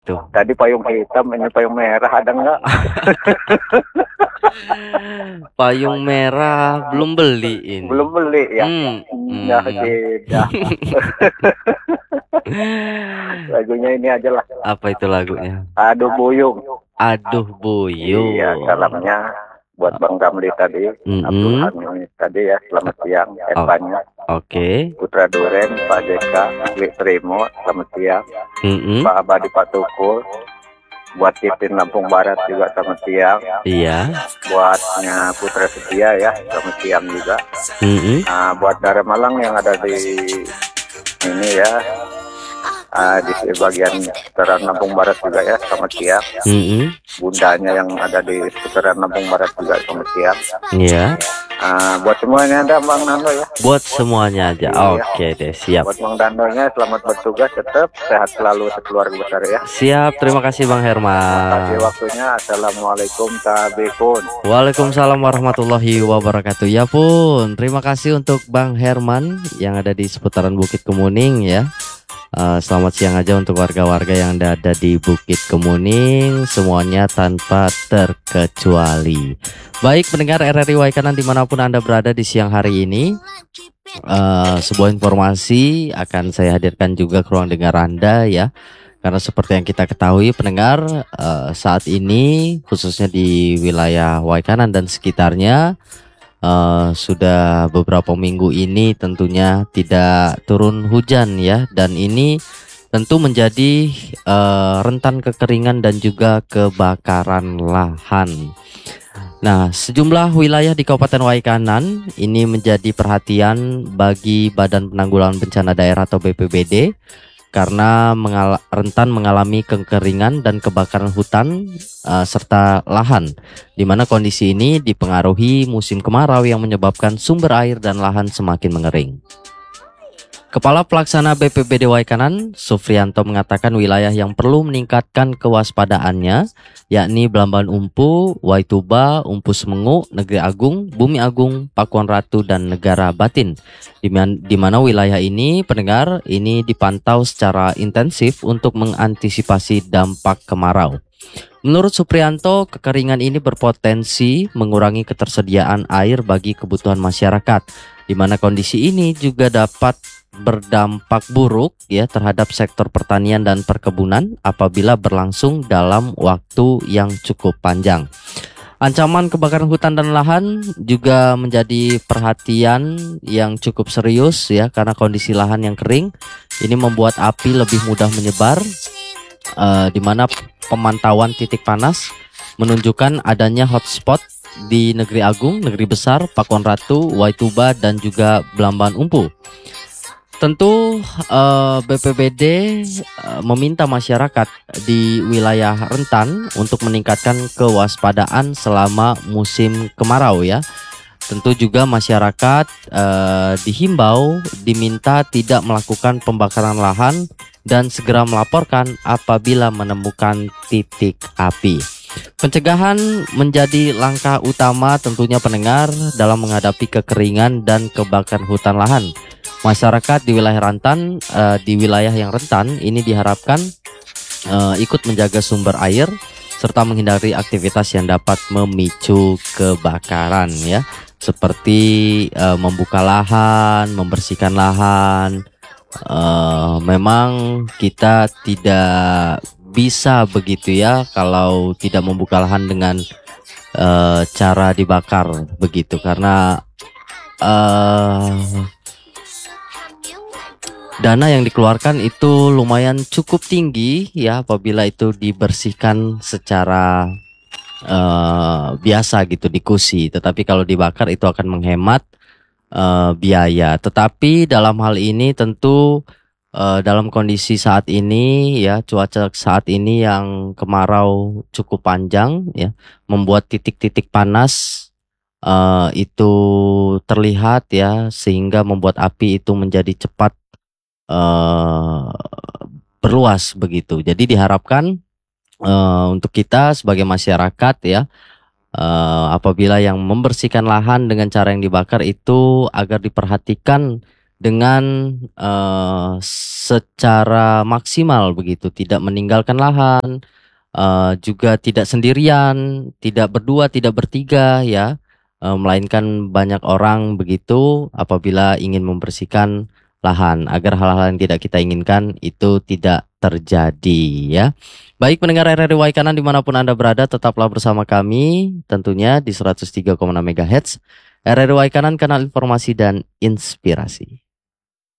tuh? Tadi payung hitam, ini payung merah, ada nggak? Payung merah belum beli ini. Belum beli ya? Hmm. Dah Hmm. jeda. Lagunya ini aja lah. Apa itu lagunya? Aduh buyung. Aduh Iya, buyung. salamnya buat Bang Ramli tadi, Abdul Mm-mm. Hamid tadi ya. Selamat siang, Oh, Evanya, oke. Putra Duren, Pak JK, Wik Primo, selamat siang. Mm-mm. Pak Abadi Pak Tukul, buat Titin Lampung Barat juga selamat siang. Iya. Buatnya Putra Setia ya, selamat siang juga. Mm-mm. Nah, buat Dara Malang yang ada di ini ya, di bagian sekitaran Lampung Barat juga ya, selamat siang. Mm-mm. Bundanya yang ada di sekitaran Lampung Barat juga selamat siang. Iya. Buat semuanya ada Bang Nando ya. Buat semuanya aja. Iya. Oke deh, siap. Buat Bang Dandonya selamat bertugas, tetap sehat selalu sekeluarga besar ya. Siap, terima kasih Bang Terima kasih Herman. waktunya. Assalamualaikum tabikun. Waalaikumsalam warahmatullahi wabarakatuh. Ya pun, terima kasih untuk Bang Herman yang ada di seputaran Bukit Kemuning ya. Selamat siang aja untuk warga-warga yang ada di Bukit Kemuning, semuanya tanpa terkecuali. Baik pendengar RRI Waikanan dimanapun Anda berada di siang hari ini, sebuah informasi akan saya hadirkan juga ke ruang dengar Anda ya. Karena seperti yang kita ketahui pendengar, saat ini khususnya di wilayah Waikanan dan sekitarnya, sudah beberapa minggu ini tentunya tidak turun hujan ya, dan ini tentu menjadi rentan kekeringan dan juga kebakaran lahan. Nah, sejumlah wilayah di Kabupaten Waikanan ini menjadi perhatian bagi Badan Penanggulangan Bencana Daerah atau BPBD karena rentan mengalami kekeringan dan kebakaran hutan serta lahan, di mana kondisi ini dipengaruhi musim kemarau yang menyebabkan sumber air dan lahan semakin mengering. Kepala Pelaksana BPBD Waikanan, Sufrianto, mengatakan wilayah yang perlu meningkatkan kewaspadaannya yakni Belambangan Umpu, Waituba, Umpu Semengu, Negeri Agung, Bumi Agung, Pakuan Ratu, dan Negara Batin. Di mana wilayah ini, pendengar, ini dipantau secara intensif untuk mengantisipasi dampak kemarau. Menurut Suprianto, kekeringan ini berpotensi mengurangi ketersediaan air bagi kebutuhan masyarakat, di mana kondisi ini juga dapat berdampak buruk ya terhadap sektor pertanian dan perkebunan apabila berlangsung dalam waktu yang cukup panjang. Ancaman kebakaran hutan dan lahan juga menjadi perhatian yang cukup serius ya, karena kondisi lahan yang kering ini membuat api lebih mudah menyebar, di mana pemantauan titik panas menunjukkan adanya hotspot di Negeri Agung, Negeri Besar, Pakuan Ratu, Waituba, dan juga Belambangan Umpu. Tentu BPBD meminta masyarakat di wilayah rentan untuk meningkatkan kewaspadaan selama musim kemarau ya. Tentu juga masyarakat dihimbau, diminta tidak melakukan pembakaran lahan dan segera melaporkan apabila menemukan titik api. Pencegahan menjadi langkah utama tentunya pendengar dalam menghadapi kekeringan dan kebakaran hutan lahan. Masyarakat di wilayah rentan, di wilayah yang rentan ini diharapkan ikut menjaga sumber air serta menghindari aktivitas yang dapat memicu kebakaran ya, seperti membuka lahan, membersihkan lahan. Memang kita tidak bisa begitu ya kalau tidak membuka lahan dengan cara dibakar begitu, karena dana yang dikeluarkan itu lumayan cukup tinggi ya apabila itu dibersihkan secara biasa gitu dikusi, tetapi kalau dibakar itu akan menghemat biaya. Tetapi dalam hal ini tentu dalam kondisi saat ini ya, cuaca saat ini yang kemarau cukup panjang ya, membuat titik-titik panas itu terlihat ya, sehingga membuat api itu menjadi cepat berluas begitu. Jadi diharapkan untuk kita sebagai masyarakat ya, apabila yang membersihkan lahan dengan cara yang dibakar itu agar diperhatikan dengan secara maksimal begitu, tidak meninggalkan lahan, juga tidak sendirian, tidak berdua, tidak bertiga ya, melainkan banyak orang begitu apabila ingin membersihkan lahan agar hal-hal yang tidak kita inginkan itu tidak terjadi ya. Baik pendengar RRI Waikanan dimanapun Anda berada, tetaplah bersama kami tentunya di 103,6 MHz RRI Waikanan, kanal informasi dan inspirasi.